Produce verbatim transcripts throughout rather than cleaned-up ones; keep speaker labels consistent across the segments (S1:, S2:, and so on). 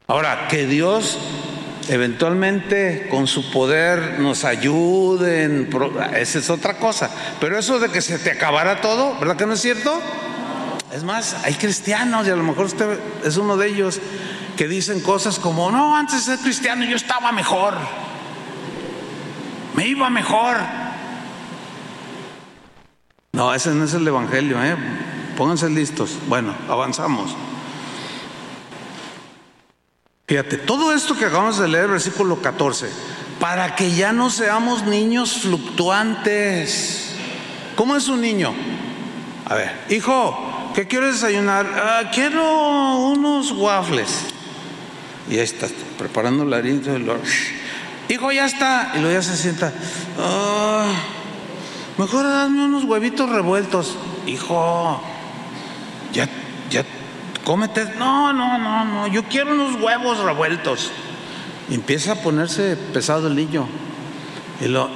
S1: Ahora, que Dios eventualmente con su poder nos ayude, esa es otra cosa. Pero eso de que se te acabara todo, ¿verdad que no es cierto? Es más, hay cristianos, y a lo mejor usted es uno de ellos, que dicen cosas como: no, antes de ser cristiano yo estaba mejor, me iba mejor. No, ese no es el evangelio, ¿eh? Pónganse listos. Bueno, avanzamos. Fíjate, todo esto que acabamos de leer, versículo catorce, para que ya no seamos niños fluctuantes. ¿Cómo es un niño? A ver, hijo, ¿qué quieres desayunar? Ah, quiero unos waffles. Y ahí está, preparando la harina. Hijo, ya está. Y luego ya se sienta. Ah, mejor dame unos huevitos revueltos. Hijo, ya, ya, cómete. No, no, no, no, yo quiero unos huevos revueltos. Y empieza a ponerse pesado el niño. Y lo,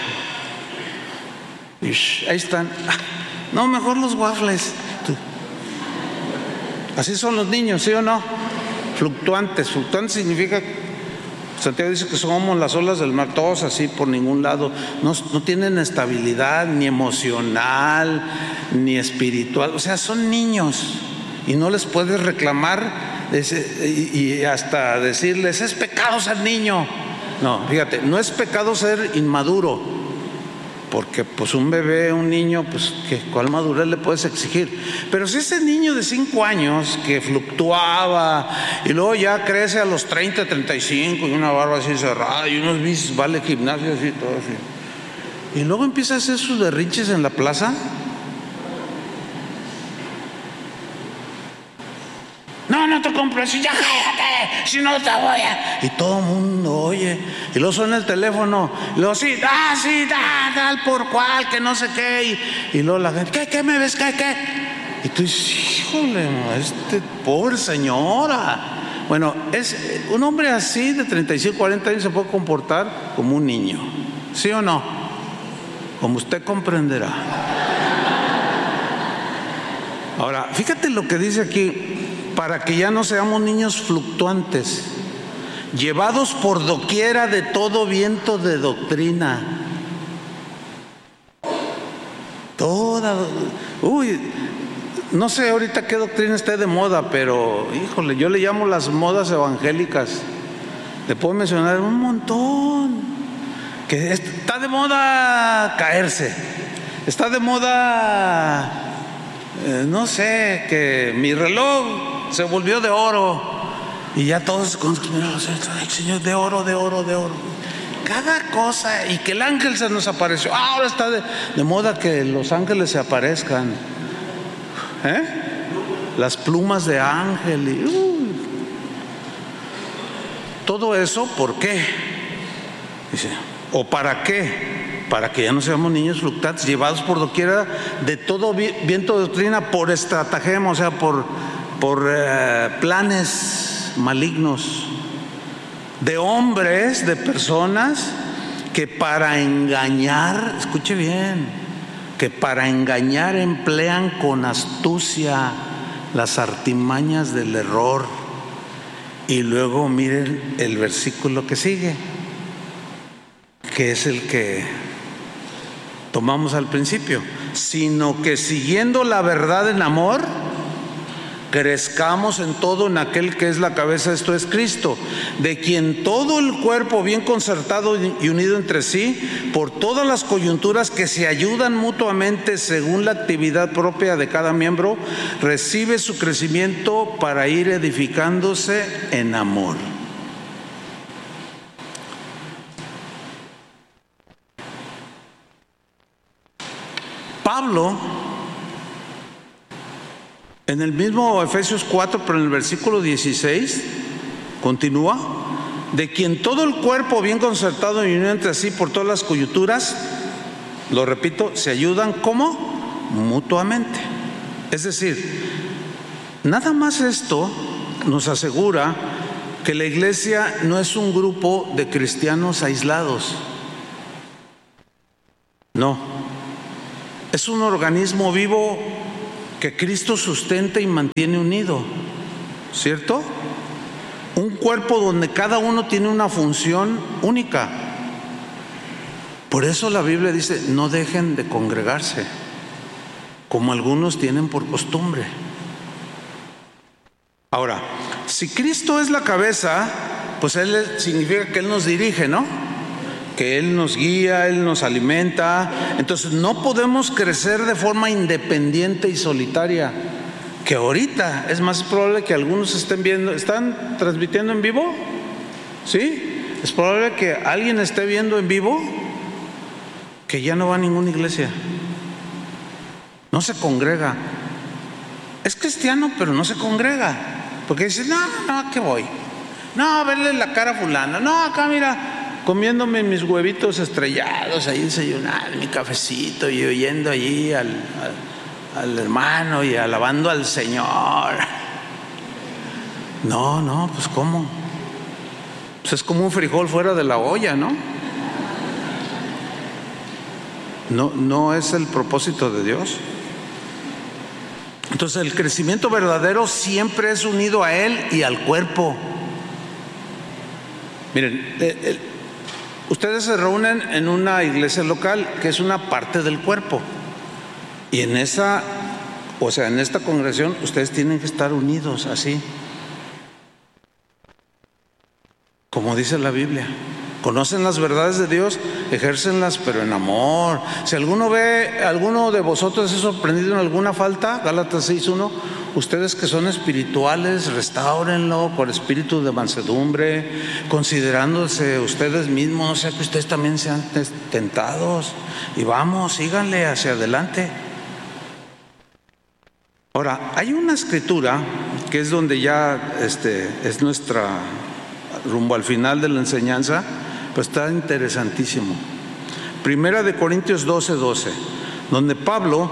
S1: y ahí están. No, mejor los waffles. Así son los niños, ¿sí o no? Fluctuantes. Fluctuantes significa, Santiago dice que somos las olas del mar, todos así por ningún lado. No, no tienen estabilidad ni emocional ni espiritual. O sea, son niños y no les puedes reclamar y hasta decirles: es pecado ser niño. No, fíjate, no es pecado ser inmaduro, porque pues un bebé, un niño, pues ¿qué, cuál madurez le puedes exigir? Pero si ese niño de cinco años que fluctuaba y luego ya crece a los treinta, treinta y cinco y una barba así cerrada y unos bicis, vale, gimnasio así, todo así, y luego empieza a hacer sus berrinches en la plaza. No, no te compro eso, ya cállate, si no te voy a... Y todo el mundo oye, y luego suena el teléfono, y luego sí, ah, sí, da, tal por cual, que no sé qué, y, y luego la gente, ¿qué, qué me ves, qué, qué? Y tú dices: híjole, este pobre señora. Bueno, es un hombre así de treinta y cinco, cuarenta años se puede comportar como un niño, ¿sí o no? Como usted comprenderá. Ahora, fíjate lo que dice aquí: para que ya no seamos niños fluctuantes, llevados por doquiera de todo viento de doctrina. Toda, uy, no sé ahorita qué doctrina esté de moda, pero híjole, yo le llamo las modas evangélicas. Le puedo mencionar un montón. Que está de moda caerse, está de moda, eh, no sé, que mi reloj se volvió de oro y ya todos con Señor, de oro, de oro, de oro, cada cosa. Y que el ángel se nos apareció. Ahora está de, de moda que los ángeles se aparezcan, ¿eh? Las plumas de ángel y, uh. todo eso, ¿por qué? Dice, ¿o para qué? Para que ya no seamos niños fluctuantes, llevados por doquiera de todo viento de doctrina, por estratagema, o sea, por por eh, planes malignos de hombres, de personas que para engañar, escuche bien, que para engañar emplean con astucia las artimañas del error. Y luego miren el versículo que sigue, que es el que tomamos al principio: sino que siguiendo la verdad en amor, crezcamos en todo en aquel que es la cabeza, esto es Cristo, de quien todo el cuerpo, bien concertado y unido entre sí, por todas las coyunturas que se ayudan mutuamente según la actividad propia de cada miembro, recibe su crecimiento para ir edificándose en amor. Pablo, en el mismo Efesios cuatro, pero en el versículo dieciséis, continúa: de quien todo el cuerpo bien concertado y unido entre sí por todas las coyunturas, lo repito, se ayudan ¿cómo? Mutuamente. Es decir, nada más esto nos asegura que la iglesia no es un grupo de cristianos aislados. No, es un organismo vivo que Cristo sustenta y mantiene unido, ¿cierto? Un cuerpo donde cada uno tiene una función única. Por eso la Biblia dice, no dejen de congregarse, como algunos tienen por costumbre. Ahora, si Cristo es la cabeza, pues Él significa que Él nos dirige, ¿no? Que Él nos guía, Él nos alimenta. Entonces no podemos crecer de forma independiente y solitaria. Que ahorita es más probable que algunos estén viendo, ¿están transmitiendo en vivo? ¿Sí? Es probable que alguien esté viendo en vivo que ya no va a ninguna iglesia, no se congrega, es cristiano pero no se congrega, porque dice, no, no, ¿a qué voy? No, a verle la cara a fulano, no, acá mira, comiéndome mis huevitos estrellados, ahí desayunar, mi cafecito y oyendo allí al, al, al hermano y alabando al Señor. No, no, pues ¿cómo? Pues es como un frijol fuera de la olla, ¿no? No, no es el propósito de Dios. Entonces el crecimiento verdadero siempre es unido a Él y al cuerpo. Miren, eh, eh, ustedes se reúnen en una iglesia local que es una parte del cuerpo, y en esa, o sea, en esta congregación ustedes tienen que estar unidos así, como dice la Biblia. Conocen las verdades de Dios, ejércenlas, pero en amor. Si alguno ve, alguno de vosotros es sorprendido en alguna falta, Gálatas seis uno, ustedes que son espirituales, restáurenlo por espíritu de mansedumbre, considerándose ustedes mismos, no sea que ustedes también sean tentados. Y vamos, síganle hacia adelante. Ahora, hay una escritura que es donde ya este, es nuestra rumbo al final de la enseñanza. Pues está interesantísimo. Primera de Corintios doce doce, donde Pablo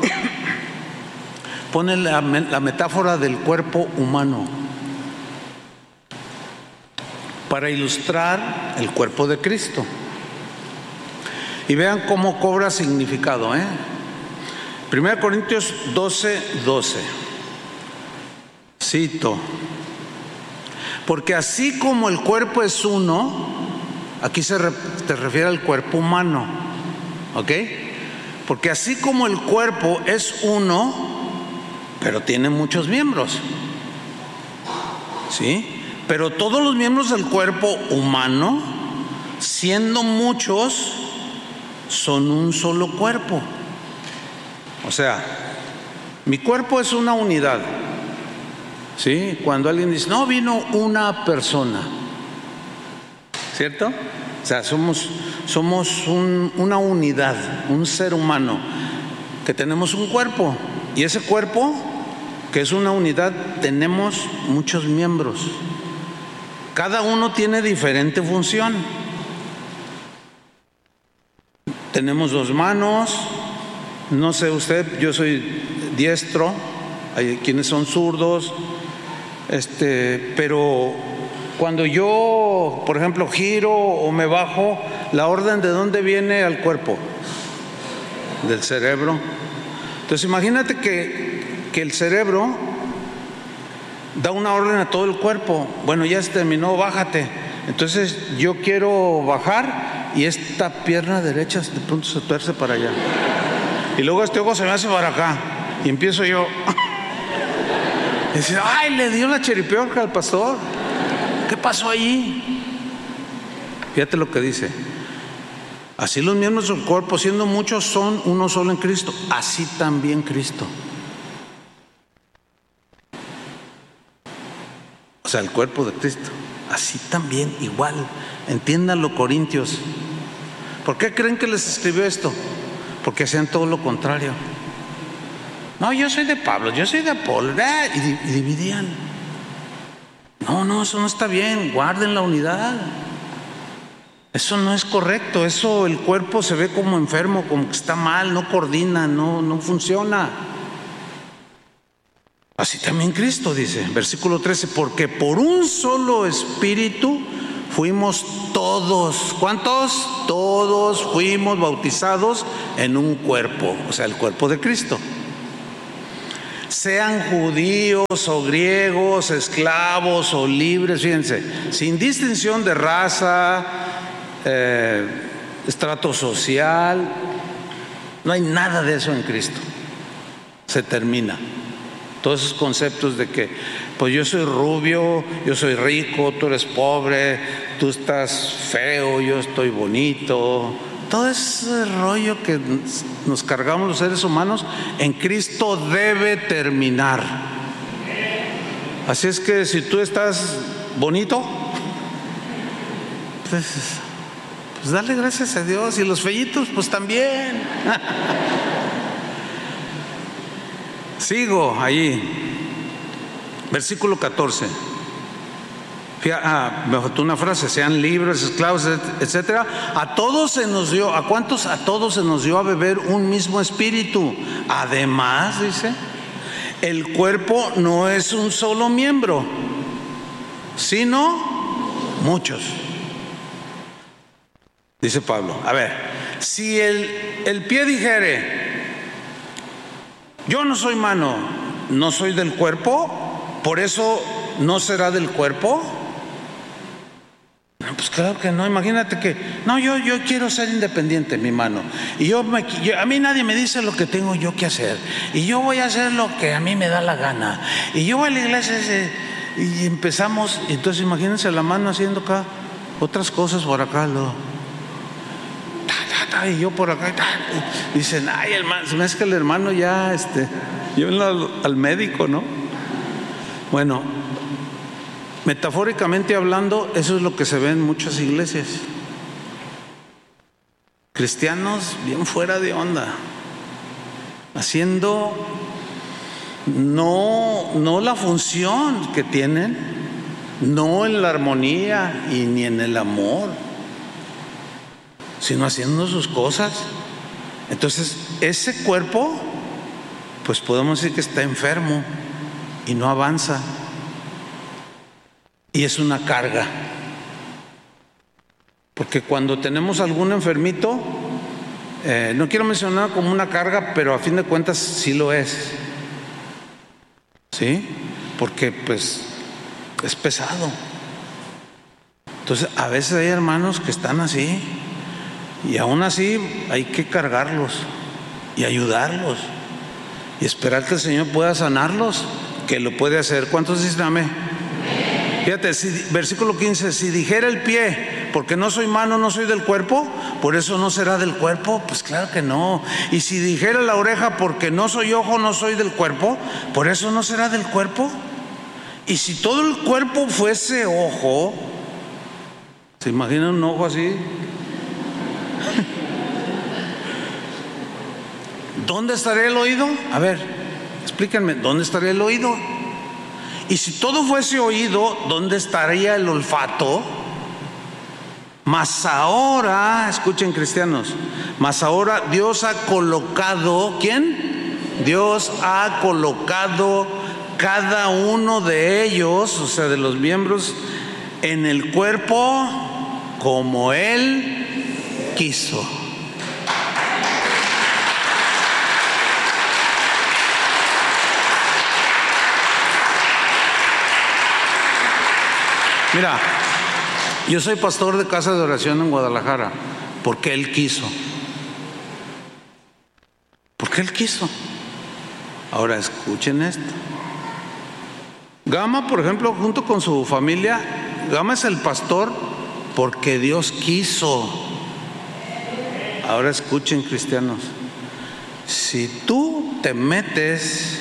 S1: pone la, la metáfora del cuerpo humano para ilustrar el cuerpo de Cristo. Y vean cómo cobra significado, ¿eh? Primera Corintios doce doce. Cito: porque así como el cuerpo es uno, aquí se re, te refiere al cuerpo humano, ¿ok? Porque así como el cuerpo es uno, pero tiene muchos miembros, ¿sí? Pero todos los miembros del cuerpo humano, siendo muchos, son un solo cuerpo. O sea, mi cuerpo es una unidad, ¿sí? Cuando alguien dice, no, vino una persona, ¿cierto? O sea, somos, somos un, una unidad, un ser humano, que tenemos un cuerpo. Y ese cuerpo, que es una unidad, tenemos muchos miembros. Cada uno tiene diferente función. Tenemos dos manos, no sé usted, yo soy diestro, hay quienes son zurdos, este, pero cuando yo, por ejemplo, giro o me bajo, ¿la orden de dónde viene al cuerpo? Del cerebro. Entonces imagínate que, que el cerebro da una orden a todo el cuerpo. Bueno, ya se terminó, bájate. Entonces yo quiero bajar y esta pierna derecha de pronto se tuerce para allá. Y luego este ojo se me hace para acá. Y empiezo yo. Y dice, ay, le dio la chiripiorca al pastor. ¿Qué pasó allí? Fíjate lo que dice. Así los miembros del cuerpo, siendo muchos, son uno solo en Cristo. Así también Cristo. O sea, el cuerpo de Cristo. Así también, igual. Entiéndanlo, Corintios. ¿Por qué creen que les escribió esto? Porque hacían todo lo contrario. No, yo soy de Pablo, yo soy de Apolo. Y dividían. No, no, eso no está bien. Guarden la unidad. Eso no es correcto. Eso, el cuerpo se ve como enfermo, como que está mal, no coordina, no, no funciona. Así también Cristo dice, versículo trece, porque por un solo espíritu fuimos todos. ¿Cuántos? Todos fuimos bautizados en un cuerpo, o sea, el cuerpo de Cristo. sean judíos o griegos, esclavos o libres, fíjense, sin distinción de raza, eh, estrato social. No hay nada de eso en Cristo. Se termina. Todos esos conceptos de que, pues yo soy rubio, yo soy rico, tú eres pobre, tú estás feo, yo estoy bonito. Todo ese rollo que nos cargamos los seres humanos, en Cristo debe terminar. Así es que si tú estás bonito, pues, pues dale gracias a Dios. Y los feitos, pues también. Sigo allí, versículo catorce. Ah, me faltó una frase: sean libres, esclavos, etcétera. A todos se nos dio, ¿a cuántos? A todos se nos dio a beber un mismo espíritu. Además, dice, el cuerpo no es un solo miembro, sino muchos. Dice Pablo, a ver, si el, el pie dijere, yo no soy mano, no soy del cuerpo, por eso no será del cuerpo. No, pues claro que no. Imagínate que, no, yo, yo quiero ser independiente, mi mano, y yo, me, yo, a mí nadie me dice lo que tengo yo que hacer, y yo voy a hacer lo que a mí me da la gana, y yo voy a la iglesia, y empezamos. Y entonces imagínense la mano haciendo acá otras cosas por acá, lo, ta, ta, ta, y yo por acá, ta, y dicen, ay, hermano, se me hace que el hermano ya, este, llévenlo al, al médico, ¿no? Bueno, metafóricamente hablando, eso es lo que se ve en muchas iglesias. Cristianos bien fuera de onda, haciendo no, no la función que tienen, no en la armonía y ni en el amor, sino haciendo sus cosas. Entonces, ese cuerpo, pues podemos decir que está enfermo y no avanza. Y es una carga, porque cuando tenemos algún enfermito, eh, no quiero mencionar como una carga, pero a fin de cuentas sí lo es, ¿sí? Porque pues es pesado. Entonces a veces hay hermanos que están así, y aún así hay que cargarlos y ayudarlos y esperar que el Señor pueda sanarlos, que lo puede hacer. ¿Cuántos dicen amén? Fíjate, si, versículo quince, si dijera el pie, porque no soy mano, no soy del cuerpo, por eso no será del cuerpo. Pues claro que no. Y si dijera la oreja, porque no soy ojo, no soy del cuerpo, por eso no será del cuerpo. Y si todo el cuerpo fuese ojo, ¿se imaginan un ojo así? ¿Dónde estaría el oído? A ver, explíquenme, ¿dónde estaría el oído? Y si todo fuese oído, ¿dónde estaría el olfato? Mas ahora, escuchen cristianos, mas ahora Dios ha colocado, ¿quién? Dios ha colocado cada uno de ellos, o sea, de los miembros, en el cuerpo como Él quiso. Mira, yo soy pastor de casa de oración en Guadalajara porque Él quiso. Porque Él quiso. Ahora escuchen esto. Gama, por ejemplo, junto con su familia, Gama es el pastor porque Dios quiso. Ahora escuchen, cristianos. Si tú te metes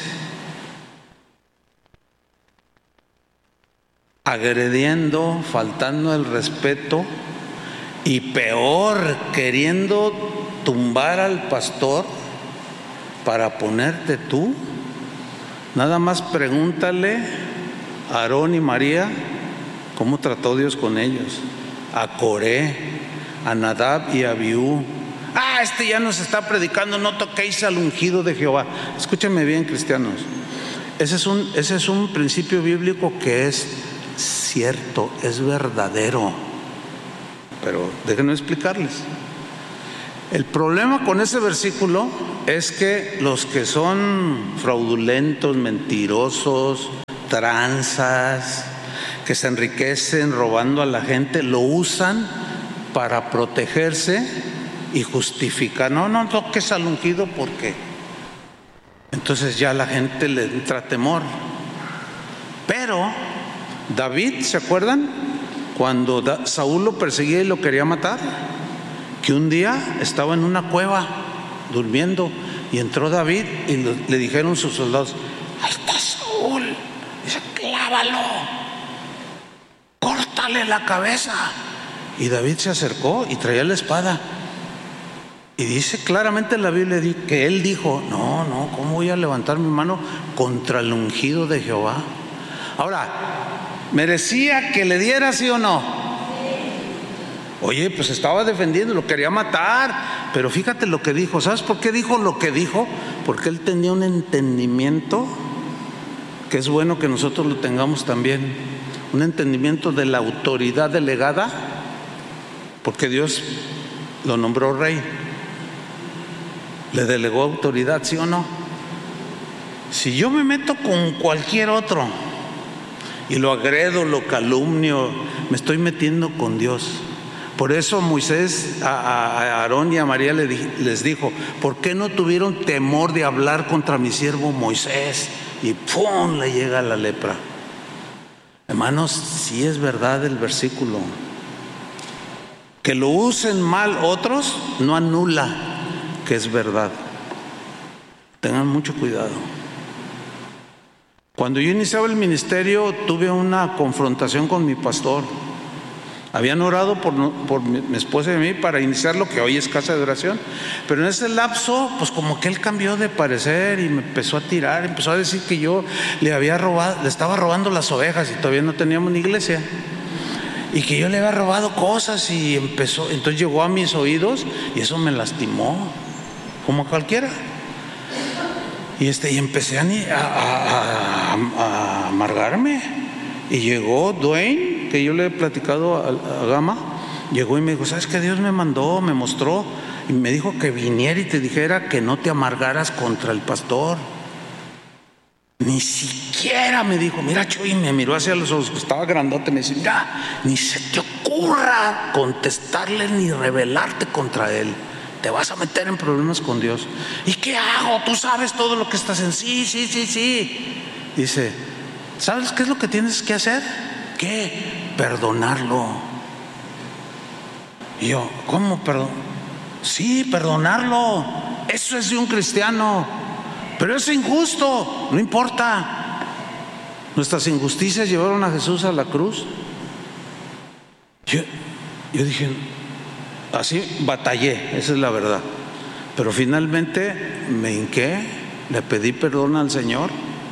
S1: agrediendo, faltando el respeto y peor, queriendo tumbar al pastor para ponerte tú, nada más pregúntale a Aarón y María cómo trató Dios con ellos, a Coré, a Nadab y a Abiú. Ah, este ya nos está predicando, no toquéis al ungido de Jehová. Escúchenme bien, cristianos, ese es un, ese es un principio bíblico que es cierto, es verdadero, pero déjenme explicarles. El problema con ese versículo es que los que son fraudulentos, mentirosos, tranzas, que se enriquecen robando a la gente, lo usan para protegerse y justificar. No, no toques al ungido porque entonces ya la gente le entra temor. Pero David, ¿se acuerdan? Cuando Saúl lo perseguía y lo quería matar, que un día estaba en una cueva durmiendo y entró David y le dijeron sus soldados: ahí está Saúl. Dice: clávalo, córtale la cabeza. Y David se acercó y traía la espada. Y dice claramente en la Biblia que él dijo: no, no, ¿cómo voy a levantar mi mano contra el ungido de Jehová? Ahora, ¿merecía que le diera, sí o no? Oye, pues estaba defendiendo, lo quería matar. Pero fíjate lo que dijo. ¿Sabes por qué dijo lo que dijo? Porque él tenía un entendimiento que es bueno que nosotros lo tengamos también. Un entendimiento de la autoridad delegada, porque Dios lo nombró rey. Le delegó autoridad, ¿sí o no? Si yo me meto con cualquier otro y lo agredo, lo calumnio, me estoy metiendo con Dios. Por eso Moisés a, a Aarón y a María les dijo: ¿por qué no tuvieron temor de hablar contra mi siervo Moisés? Y ¡pum!, le llega la lepra. Hermanos, sí es verdad el versículo. Que lo usen mal otros no anula que es verdad. Tengan mucho cuidado. Cuando yo iniciaba el ministerio, tuve una confrontación con mi pastor. Habían orado por, por mi, mi esposa y mí para iniciar lo que hoy es casa de oración. Pero en ese lapso, pues como que él cambió de parecer y me empezó a tirar, empezó a decir que yo le había robado, le estaba robando las ovejas y todavía no teníamos ni iglesia. Y que yo le había robado cosas y empezó, entonces llegó a mis oídos y eso me lastimó, como a cualquiera. Y, este, y empecé a, a, a, a amargarme. Y llegó Dwayne, que yo le he platicado a, a Gama, llegó y me dijo: ¿sabes qué? Dios me mandó, me mostró y me dijo que viniera y te dijera que no te amargaras contra el pastor. Ni siquiera me dijo, mira, Chuy, me miró hacia los ojos, estaba grandote, me dice: mira, ni se te ocurra contestarle ni rebelarte contra él. Te vas a meter en problemas con Dios. ¿Y qué hago? Tú sabes todo lo que estás en. Sí, sí, sí, sí. Dice: ¿sabes qué es lo que tienes que hacer? ¿Qué? Perdonarlo. Y yo: ¿cómo perdón? Sí, perdonarlo. Eso es de un cristiano. Pero es injusto. No importa. Nuestras injusticias llevaron a Jesús a la cruz. Yo, yo dije, así batallé, esa es la verdad. Pero finalmente me hinqué, le pedí perdón al Señor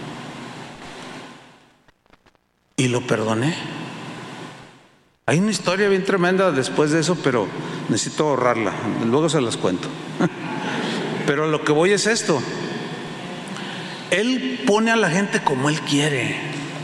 S1: y lo perdoné. Hay una historia bien tremenda después de eso, pero necesito ahorrarla, luego se las cuento. Pero lo que voy es esto: Él pone a la gente como Él quiere.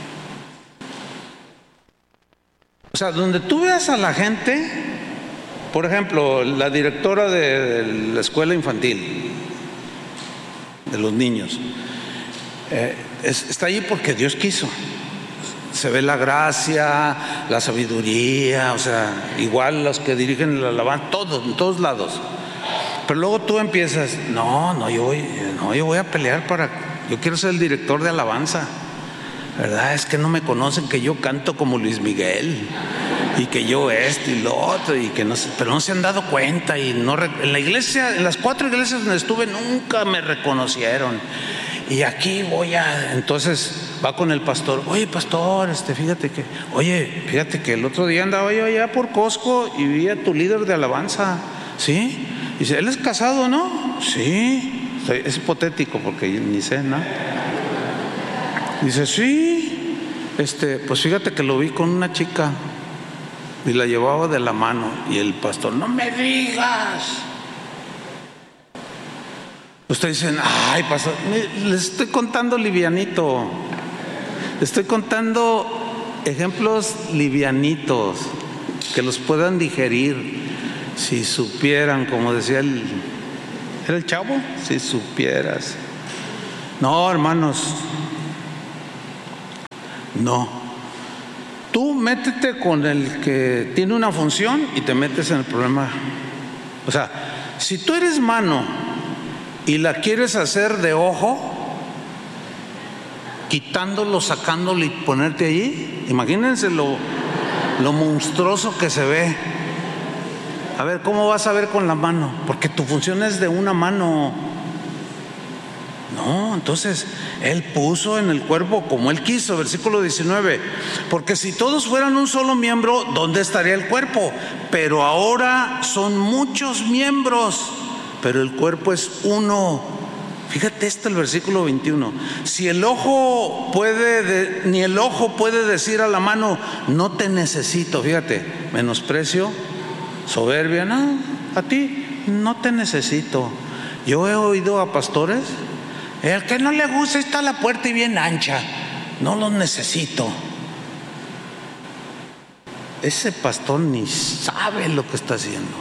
S1: O sea, donde tú veas a la gente, por ejemplo, la directora de la escuela infantil, de los niños, eh, es, está allí porque Dios quiso. Se ve la gracia, la sabiduría, o sea, igual los que dirigen la alabanza, todos, en todos lados. Pero luego tú empiezas: no, no, yo voy, no, yo voy a pelear para, yo quiero ser el director de alabanza, ¿verdad? Es que no me conocen que yo canto como Luis Miguel y que yo esto y lo otro y que no sé, pero no se han dado cuenta y no, en la iglesia, en las cuatro iglesias donde estuve nunca me reconocieron. Y aquí voy a, entonces va con el pastor: oye, pastor, este, fíjate que, oye, fíjate que el otro día andaba yo allá por Costco y vi a tu líder de alabanza, ¿sí? Dice: ¿él es casado, no? Sí, es hipotético porque ni sé, ¿no? Dice: sí, este, pues fíjate que lo vi con una chica y la llevaba de la mano. Y el pastor: no me digas. Ustedes dicen: ay, pastor, les estoy contando livianito. Les estoy contando ejemplos livianitos que los puedan digerir. Si supieran, como decía el, ¿era el Chavo? Si supieras. No, hermanos, no. Tú métete con el que tiene una función y te metes en el problema. O sea, si tú eres mano y la quieres hacer de ojo, quitándolo, sacándolo y ponerte allí, imagínense lo, lo monstruoso que se ve. A ver, ¿cómo vas a ver con la mano? Porque tu función es de una mano. No, entonces Él puso en el cuerpo como Él quiso, versículo diecinueve. Porque si todos fueran un solo miembro, ¿dónde estaría el cuerpo? Pero ahora son muchos miembros, pero el cuerpo es uno. Fíjate esto, el versículo veintiuno. Si el ojo puede, de, ni el ojo puede decir a la mano, no te necesito. Fíjate, menosprecio, soberbia, no, a ti no te necesito. Yo he oído a pastores, el que no le gusta está la puerta y bien ancha, no los necesito. Ese pastor ni sabe lo que está haciendo.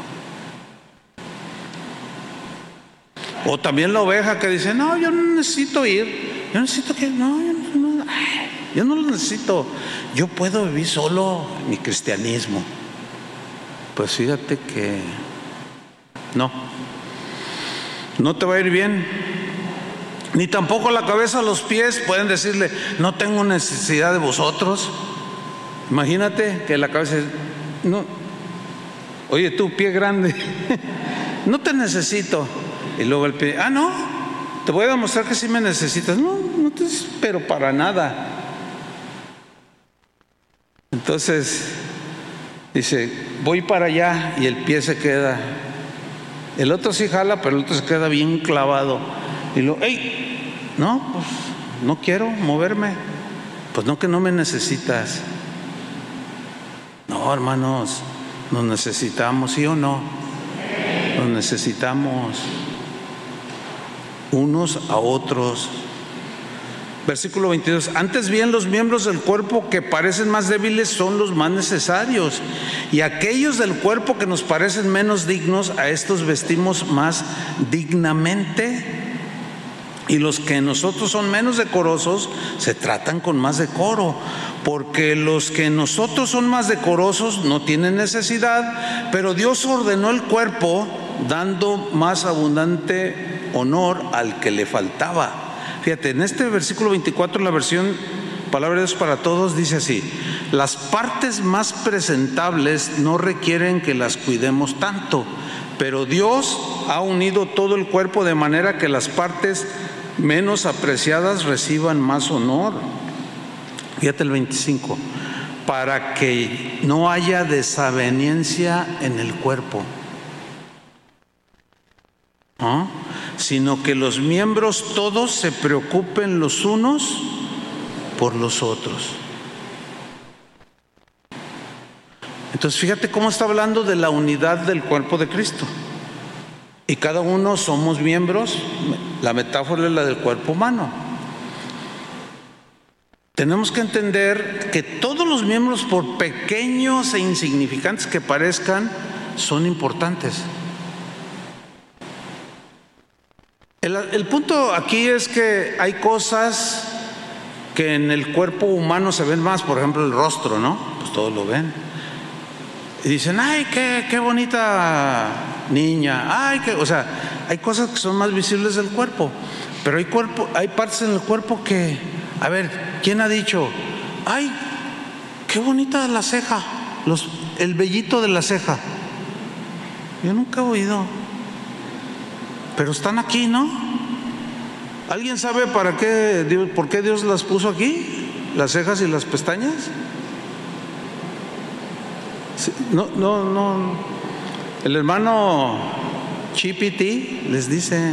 S1: O también la oveja que dice, no, yo no necesito ir, yo necesito que, no, yo no, ay, yo no lo necesito, yo puedo vivir solo mi cristianismo. Pues fíjate que no, no te va a ir bien. Ni tampoco la cabeza, los pies pueden decirle, no tengo necesidad de vosotros. Imagínate que la cabeza, no, oye tú, pie grande, no te necesito. Y luego el pie, ah, no, te voy a demostrar que sí me necesitas. No, no te, pero para nada. Entonces dice, voy para allá, y el pie se queda. El otro sí jala, pero el otro se queda bien clavado. Y luego, hey, no, pues no quiero moverme. Pues no, que no me necesitas. No, hermanos, nos necesitamos, ¿sí o no? Nos necesitamos unos a otros. Versículo veintidós. Antes bien, los miembros del cuerpo que parecen más débiles son los más necesarios, y aquellos del cuerpo que nos parecen menos dignos, a estos vestimos más dignamente. Y los que en nosotros son menos decorosos se tratan con más decoro, porque los que en nosotros son más decorosos no tienen necesidad, pero Dios ordenó el cuerpo dando más abundante honor al que le faltaba. Fíjate, en este versículo veinticuatro, en la versión Palabra de Dios para Todos, dice así: las partes más presentables no requieren que las cuidemos tanto, pero Dios ha unido todo el cuerpo de manera que las partes menos apreciadas reciban más honor. Fíjate el veinticinco, para que no haya desaveniencia en el cuerpo, ¿ah? Sino que los miembros todos se preocupen los unos por los otros. Entonces fíjate cómo está hablando de la unidad del cuerpo de Cristo. Y cada uno somos miembros. La metáfora es la del cuerpo humano. Tenemos que entender que todos los miembros, por pequeños e insignificantes que parezcan, son importantes. El, el punto aquí es que hay cosas que en el cuerpo humano se ven más. Por ejemplo, el rostro, ¿no? Pues todos lo ven. Y dicen, ay, qué, qué bonita niña, ay, qué, o sea, hay cosas que son más visibles del cuerpo, pero hay cuerpo, hay partes en el cuerpo que, a ver, ¿quién ha dicho, ay, qué bonita la ceja, los, el vellito de la ceja? Yo nunca he oído, pero están aquí, ¿no? ¿Alguien sabe para qué Dios, por qué Dios las puso aquí, las cejas y las pestañas? No, no, no. El hermano Chipiti les dice.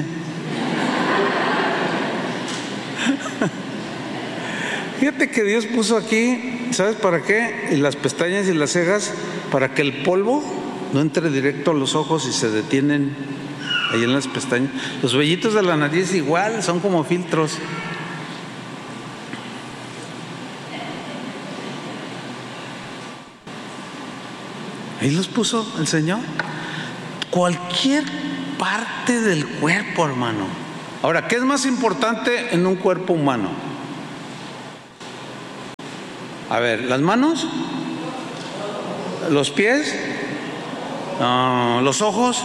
S1: Fíjate que Dios puso aquí, ¿sabes para qué? Y las pestañas y las cejas, para que el polvo no entre directo a los ojos y se detienen ahí en las pestañas. Los vellitos de la nariz igual, son como filtros. Ahí los puso el Señor. cualquier parte del cuerpo, hermano. Ahora, ¿qué es más importante en un cuerpo humano? A ver, ¿las manos? ¿Los pies? Uh, ¿Los ojos?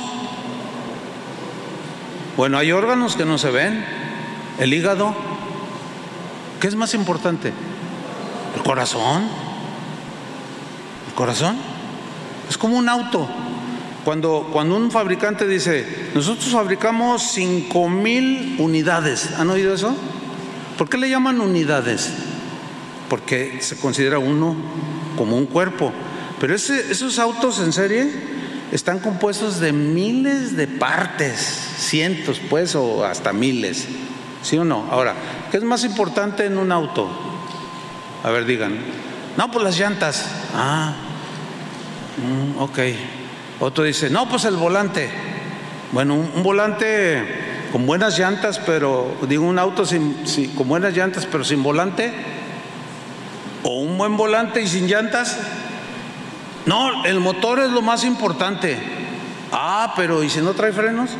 S1: Bueno, hay órganos que no se ven. El hígado. ¿Qué es más importante? El corazón. El corazón es como un auto. Cuando, cuando un fabricante dice, nosotros fabricamos cinco mil unidades. ¿Han oído eso? ¿Por qué le llaman unidades? Porque se considera uno como un cuerpo. Pero ese, esos autos en serie están compuestos de miles de partes, cientos pues, o hasta miles. ¿Sí o no? Ahora, ¿qué es más importante en un auto? A ver, digan. No, pues las llantas. Ah, mm, ok. Otro dice, no, pues el volante. Bueno, un, un volante con buenas llantas, pero digo un auto sin, sin, con buenas llantas, pero sin volante. O un buen volante y sin llantas. No, el motor es lo más importante. Ah, pero ¿y si no trae frenos?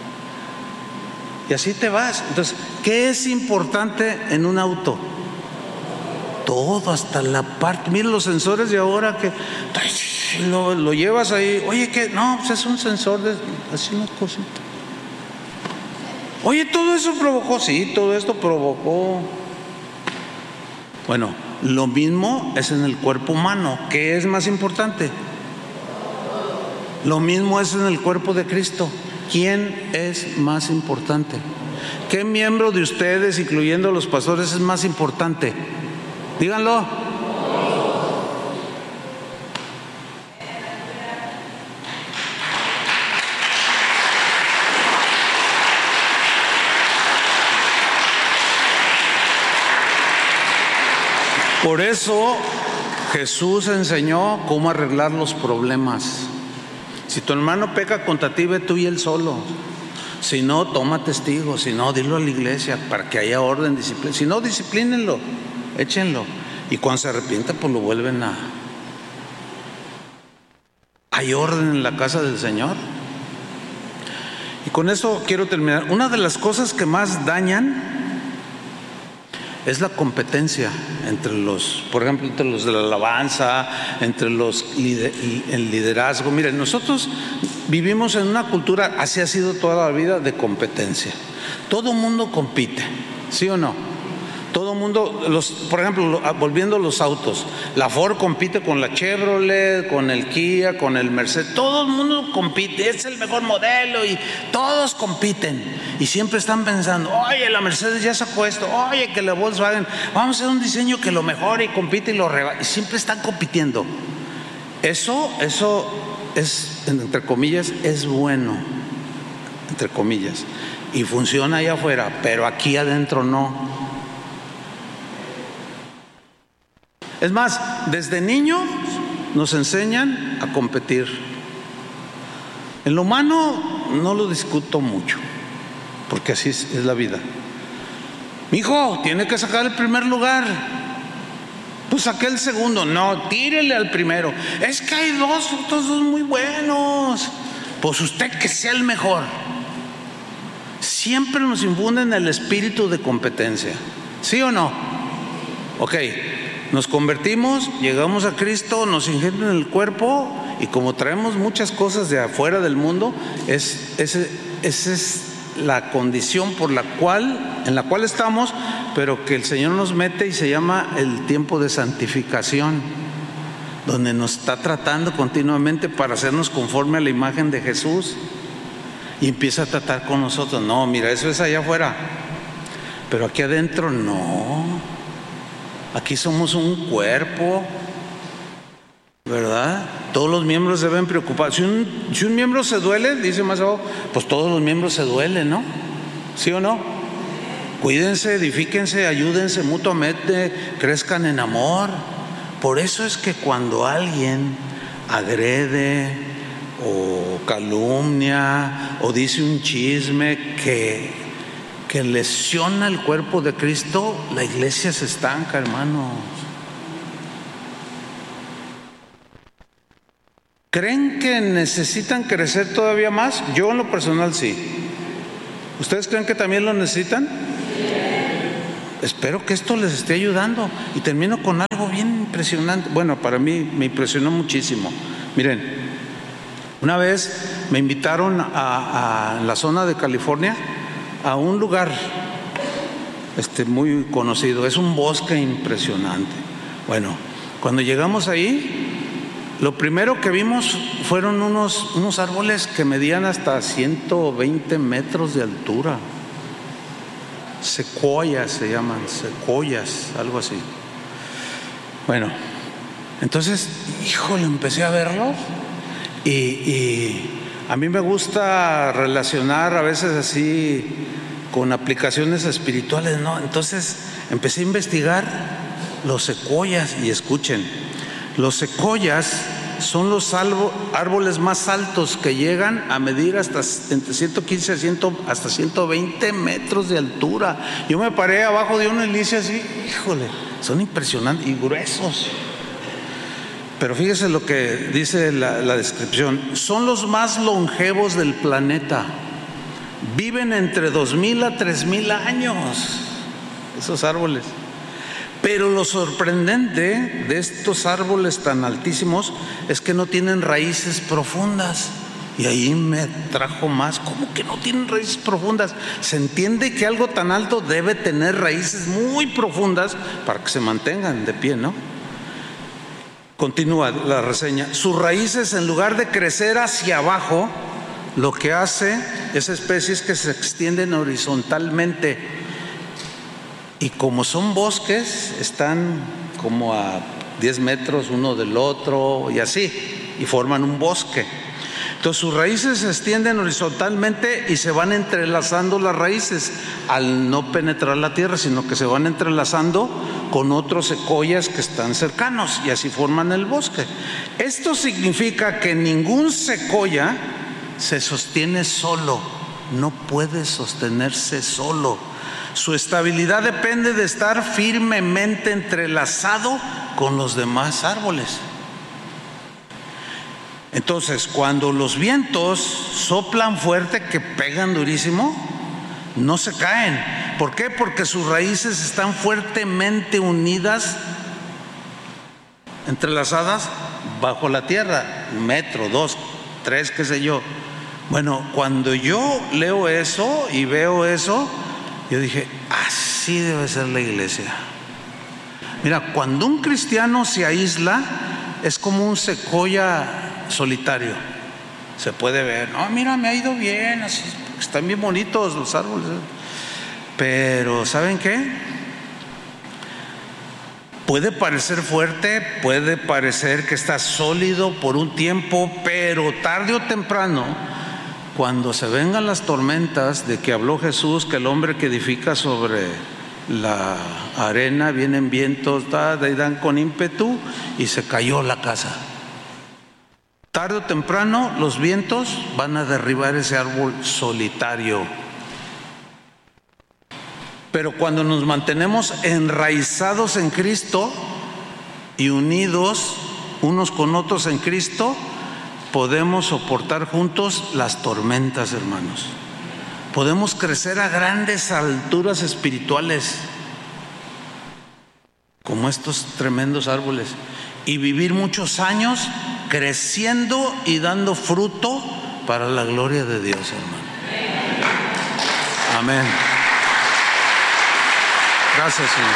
S1: Y así te vas. Entonces, ¿qué es importante en un auto? Todo, hasta la parte. Miren los sensores de ahora que lo, lo llevas ahí. Oye, ¿qué? No, pues es un sensor de así una cosita. Oye, todo eso provocó. Sí, todo esto provocó. Bueno, lo mismo es en el cuerpo humano. ¿Qué es más importante? Lo mismo es en el cuerpo de Cristo. ¿Quién es más importante? ¿Qué miembro de ustedes, incluyendo los pastores, es más importante? Díganlo. Por eso Jesús enseñó cómo arreglar los problemas. Si tu hermano peca contra ti, ve tú y él solo. Si no, toma testigos. Si no, dilo a la iglesia para que haya orden, disciplina. Si no, disciplínenlo, échenlo. Y cuando se arrepienta, pues lo vuelven a... Hay orden en la casa del Señor. Y con eso quiero terminar. Una de las cosas que más dañan es la competencia entre los, por ejemplo, entre los de la alabanza, entre los lider, el liderazgo. Miren, nosotros vivimos en una cultura, así ha sido toda la vida, de competencia. Todo mundo compite, ¿sí o no? Todo mundo, los, por ejemplo, volviendo a los autos, la Ford compite con la Chevrolet, con el Kia, con el Mercedes. Todo el mundo compite, es el mejor modelo y todos compiten. Y siempre están pensando, oye, la Mercedes ya sacó esto, oye, que la Volkswagen, vamos a hacer un diseño que lo mejore y compite y lo rebate. Y siempre están compitiendo. Eso, eso es, entre comillas, es bueno, entre comillas. Y funciona allá afuera, pero aquí adentro no. Es más, desde niños nos enseñan a competir. En lo humano no lo discuto mucho, porque así es, es la vida. Mi hijo tiene que sacar el primer lugar. Pues saqué el segundo. No, tírele al primero. Es que hay dos, otros dos muy buenos. Pues usted que sea el mejor. Siempre nos infunden el espíritu de competencia. ¿Sí o no? Ok. Nos convertimos, llegamos a Cristo, nos ingenian el cuerpo y como traemos muchas cosas de afuera del mundo, es, ese, esa es la condición por la cual, en la cual estamos, pero que el Señor nos mete y se llama el tiempo de santificación, donde nos está tratando continuamente para hacernos conforme a la imagen de Jesús y empieza a tratar con nosotros. No, mira, eso es allá afuera, pero aquí adentro no. Aquí somos un cuerpo, ¿verdad? Todos los miembros deben preocupar. Si un, si un miembro se duele, dice más abajo, pues todos los miembros se duelen, ¿no? ¿Sí o no? Cuídense, edifíquense, ayúdense mutuamente, crezcan en amor. Por eso es que cuando alguien agrede o calumnia o dice un chisme que... que lesiona el cuerpo de Cristo, la iglesia se estanca, hermanos. ¿Creen que necesitan crecer todavía más? Yo en lo personal sí. ¿Ustedes creen que también lo necesitan? Espero que esto les esté ayudando. Y termino con algo bien impresionante. Bueno, para mí me impresionó muchísimo. Miren, una vez me invitaron a, a la zona de California a un lugar este, muy conocido. Es un bosque impresionante. Bueno, cuando llegamos ahí, lo primero que vimos fueron unos, unos árboles que medían hasta ciento veinte metros de altura. Secuoyas se llaman, secuoyas, algo así. Bueno, entonces, híjole, empecé a verlos y, y a mí me gusta relacionar a veces así con aplicaciones espirituales, ¿no? Entonces empecé a investigar los secuoyas y escuchen, los secuoyas son los árboles más altos que llegan a medir hasta entre ciento quince hasta ciento veinte metros de altura. Yo me paré abajo de una helicia así, híjole, son impresionantes y gruesos. Pero fíjese lo que dice la, la descripción: son los más longevos del planeta, viven entre dos mil a tres mil años esos árboles. Pero lo sorprendente de estos árboles tan altísimos es que no tienen raíces profundas. Y ahí me trajo más. ¿Cómo que no tienen raíces profundas? Se entiende que algo tan alto debe tener raíces muy profundas para que se mantengan de pie, ¿no? Continúa la reseña. Sus raíces, en lugar de crecer hacia abajo, lo que hace esa especie es que se extienden horizontalmente. Y como son bosques, están como a diez metros uno del otro y así, y forman un bosque. Entonces sus raíces se extienden horizontalmente y se van entrelazando las raíces al no penetrar la tierra, sino que se van entrelazando con otros secuoyas que están cercanos y así forman el bosque. Esto significa que ningún secuoya se sostiene solo, no puede sostenerse solo. Su estabilidad depende de estar firmemente entrelazado con los demás árboles. Entonces, cuando los vientos soplan fuerte, que pegan durísimo, no se caen. ¿Por qué? Porque sus raíces están fuertemente unidas, entrelazadas bajo la tierra, un metro, dos, tres, qué sé yo. Bueno, cuando yo leo eso y veo eso, yo dije, así debe ser la iglesia. Mira, cuando un cristiano se aísla, es como un secuoya solitario. Se puede ver, no, mira, me ha ido bien, así, están bien bonitos los árboles. Pero, ¿saben qué? Puede parecer fuerte, puede parecer que está sólido por un tiempo, pero tarde o temprano, cuando se vengan las tormentas de que habló Jesús, que el hombre que edifica sobre la arena, vienen vientos, da, da, dan con ímpetu y se cayó la casa. Tarde o temprano los vientos van a derribar ese árbol solitario. Pero cuando nos mantenemos enraizados en Cristo y unidos unos con otros en Cristo, podemos soportar juntos las tormentas, hermanos. Podemos crecer a grandes alturas espirituales, como estos tremendos árboles, y vivir muchos años creciendo y dando fruto para la gloria de Dios, hermano. Amén. Gracias, Señor.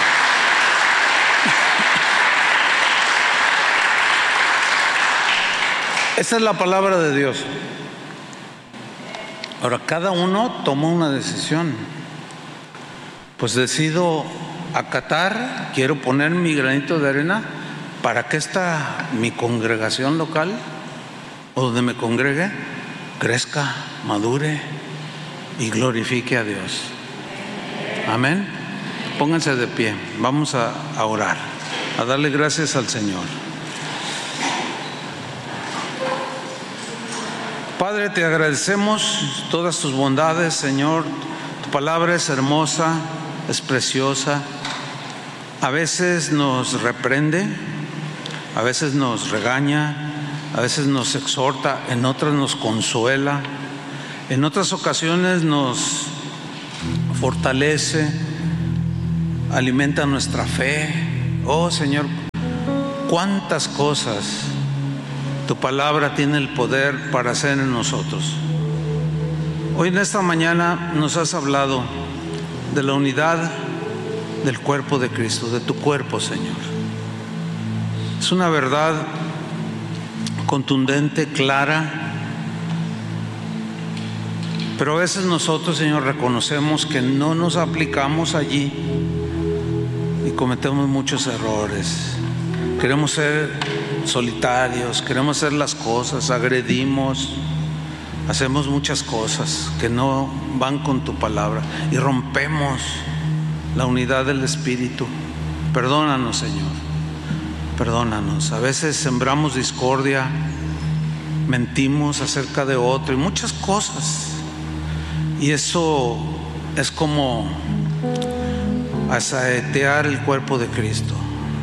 S1: Esa es la palabra de Dios. Ahora, cada uno toma una decisión. Pues decido acatar, quiero poner mi granito de arena para que esta, mi congregación local, o donde me congregue, crezca, madure y glorifique a Dios. Amén. Pónganse de pie, vamos a, a orar, a darle gracias al Señor. Padre, te agradecemos todas tus bondades, Señor. Tu palabra es hermosa, es preciosa. A veces nos reprende, a veces nos regaña, a veces nos exhorta, en otras nos consuela, en otras ocasiones nos fortalece, alimenta nuestra fe. Oh Señor, cuántas cosas tu palabra tiene el poder para hacer en nosotros. Hoy en esta mañana nos has hablado de la unidad del cuerpo de Cristo, de tu cuerpo, Señor. Es una verdad contundente, clara, pero a veces nosotros, Señor, reconocemos que no nos aplicamos allí y cometemos muchos errores. Queremos ser solitarios, queremos hacer las cosas, agredimos, hacemos muchas cosas que no van con tu palabra y rompemos la unidad del Espíritu. Perdónanos, Señor, perdónanos. A veces sembramos discordia, mentimos acerca de otro y muchas cosas, y eso es como asaetear el cuerpo de Cristo.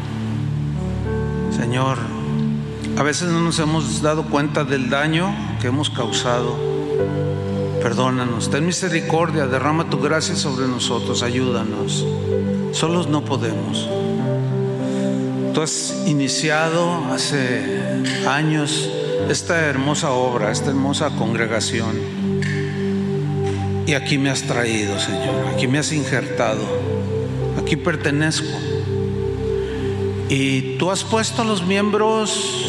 S1: Señor, a veces no nos hemos dado cuenta del daño que hemos causado. Perdónanos, ten misericordia, derrama tu gracia sobre nosotros, ayúdanos. Solos no podemos. Tú has iniciado hace años esta hermosa obra, esta hermosa congregación, y aquí me has traído, Señor, aquí me has injertado, aquí pertenezco. Y tú has puesto a los miembros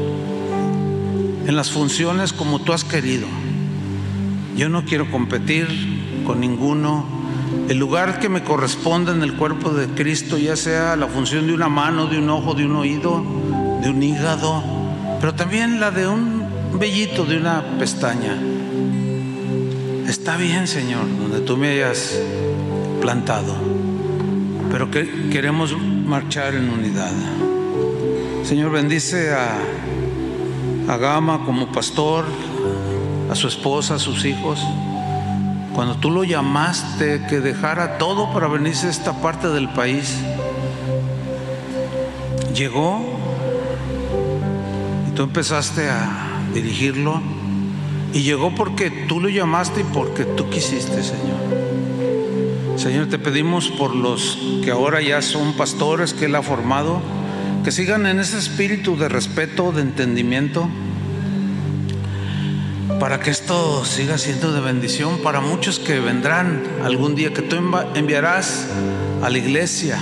S1: en las funciones como tú has querido. Yo no quiero competir con ninguno. El lugar que me corresponde en el cuerpo de Cristo, ya sea la función de una mano, de un ojo, de un oído, de un hígado, pero también la de un vellito, de una pestaña. Está bien, Señor, donde tú me hayas plantado, pero que queremos marchar en unidad. Señor, bendice a, a Gama como pastor, a su esposa, a sus hijos. Cuando tú lo llamaste que dejara todo para venirse a esta parte del país, llegó y tú empezaste a dirigirlo, y llegó porque tú lo llamaste y porque tú quisiste, Señor. Señor, te pedimos por los que ahora ya son pastores que Él ha formado, que sigan en ese espíritu de respeto, de entendimiento, para que esto siga siendo de bendición para muchos que vendrán algún día, que tú enviarás a la iglesia.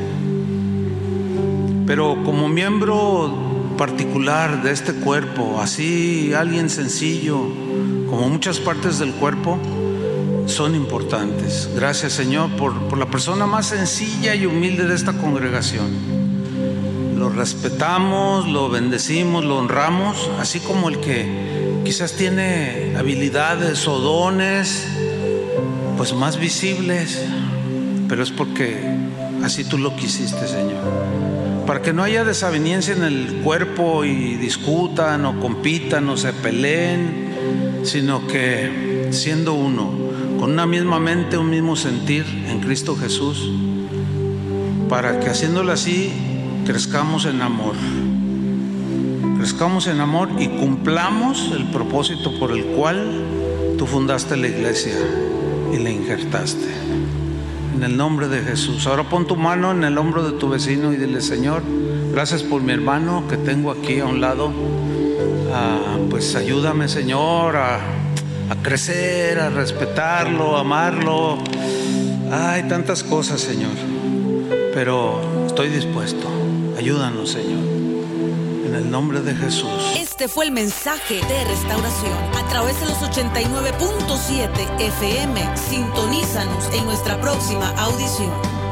S1: Pero como miembro particular de este cuerpo, así alguien sencillo, como muchas partes del cuerpo, son importantes. Gracias, Señor, por, por la persona más sencilla y humilde de esta congregación. Lo respetamos, lo bendecimos, lo honramos, así como el que quizás tiene habilidades o dones pues más visibles, pero es porque así tú lo quisiste, Señor, para que no haya desaveniencia en el cuerpo y discutan o compitan o se peleen, sino que siendo uno, con una misma mente, un mismo sentir en Cristo Jesús, para que haciéndolo así crezcamos en amor. Crezcamos en amor y cumplamos el propósito por el cual tú fundaste la iglesia y la injertaste. En el nombre de Jesús. Ahora pon tu mano en el hombro de tu vecino y dile: Señor, gracias por mi hermano que tengo aquí a un lado. Ah, pues ayúdame, Señor, a, a crecer, a respetarlo, a amarlo. Hay tantas cosas, Señor, pero estoy dispuesto. Ayúdanos, Señor. En el nombre de Jesús.
S2: Este fue el mensaje de restauración a través de los ochenta y nueve punto siete F M. Sintonízanos en nuestra próxima audición.